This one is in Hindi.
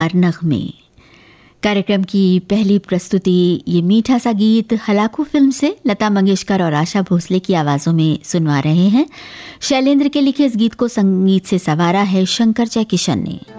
और नगमे। कार्यक्रम की पहली प्रस्तुति ये मीठा सा गीत हलाकू फिल्म से लता मंगेशकर और आशा भोसले की आवाज़ों में सुनवा रहे हैं। शैलेंद्र के लिखे इस गीत को संगीत से संवारा है शंकर जयकिशन ने।